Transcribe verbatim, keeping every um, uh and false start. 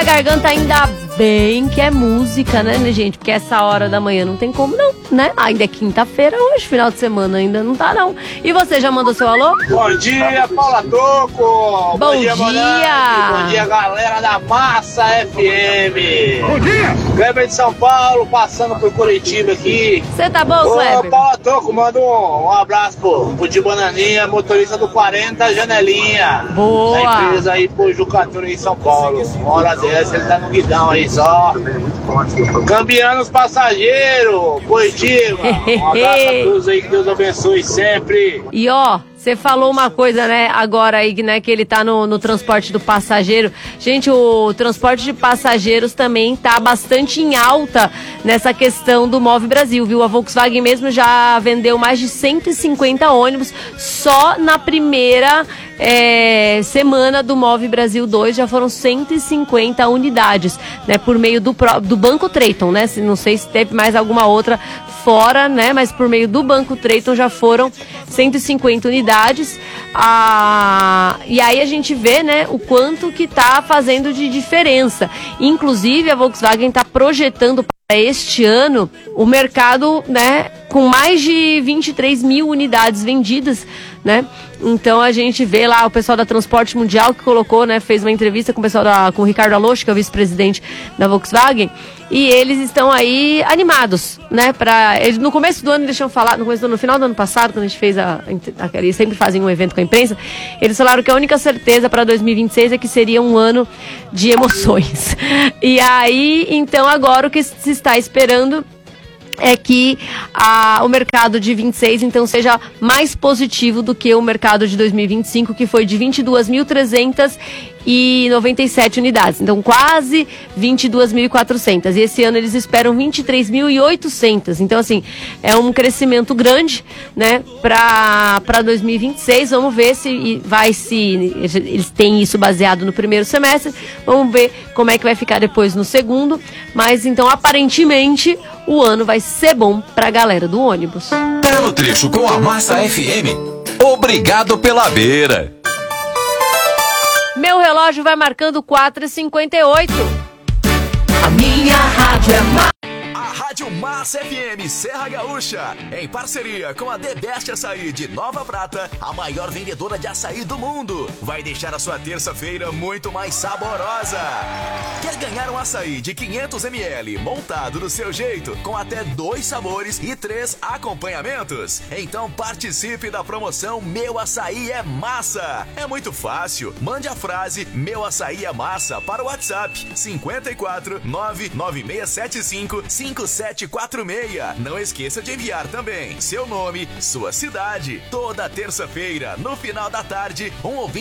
garganta, ainda bem que é música, né, gente? Porque essa hora da manhã não tem como não, né? Ainda é quinta-feira hoje, final de semana ainda não tá não. E você já mandou seu alô? Bom dia, Paula Toco! Bom, Bom dia! dia. Bom dia, galera da Massa F M! Bom dia! Kleber de São Paulo, passando por Curitiba aqui. Você tá bom, Ô, Kleber? Paula Toco, manda um, um abraço pro, pro de Bananinha, motorista do quarenta Janelinha. Boa! Da empresa aí pro Jucatura em São Paulo. Uma hora dessa, ele tá no guidão aí só. Cambiando os passageiros, Curitiba. Um abraço a todos aí, que Deus abençoe sempre. E ó, você falou uma coisa, né, agora aí, né, que ele tá no, no transporte do passageiro. Gente, o transporte de passageiros também tá bastante em alta nessa questão do Move Brasil, viu? A Volkswagen mesmo já vendeu mais de cento e cinquenta ônibus só na primeira é, semana do Move Brasil dois, já foram cento e cinquenta unidades, né, por meio do, do Banco Treyton, né? Não sei se teve mais alguma outra fora, né, mas por meio do Banco Treyton já foram cento e cinquenta unidades. Ah, e aí a gente vê, né, o quanto que tá fazendo de diferença. Inclusive a Volkswagen está projetando para este ano o mercado, né, com mais de vinte e três mil unidades vendidas, né? Então a gente vê lá o pessoal da Transporte Mundial que colocou, né, fez uma entrevista com o pessoal da, com o Ricardo Aloschi, que é o vice-presidente da Volkswagen, e eles estão aí animados, né, para eles no começo do ano deixam falar, no começo do, no final do ano passado, quando a gente fez a, a eles sempre fazem um evento com a imprensa, eles falaram que a única certeza para dois mil e vinte e seis é que seria um ano de emoções. E aí, então agora o que se está esperando é que a, o mercado de vinte e seis, então, seja mais positivo do que o mercado de dois mil e vinte e cinco, que foi de vinte e duas mil trezentas e noventa e sete unidades. Então, quase vinte e duas mil e quatrocentas. E esse ano eles esperam vinte e três mil e oitocentas. Então, assim, é um crescimento grande, né, para dois mil e vinte e seis. Vamos ver se vai se... Eles têm isso baseado no primeiro semestre. Vamos ver como é que vai ficar depois no segundo. Mas, então, aparentemente, o ano vai ser bom pra galera do ônibus. Belo trecho com a Massa F M. Obrigado pela beira. Meu relógio vai marcando quatro e cinquenta e oito. A minha rádio é Massa. A Rádio Massa F M Serra Gaúcha, em parceria com a The Best Açaí de Nova Prata, a maior vendedora de açaí do mundo, vai deixar a sua terça-feira muito mais saborosa. Quer ganhar um açaí de quinhentos mililitros montado do seu jeito, com até dois sabores e três acompanhamentos? Então participe da promoção Meu Açaí é Massa. É muito fácil. Mande a frase Meu Açaí é Massa para o WhatsApp cinco quatro nove nove seis sete cinco cinco sete quatro seis. Não esqueça de enviar também seu nome, sua cidade. Toda terça-feira, no final da tarde, um ouvinte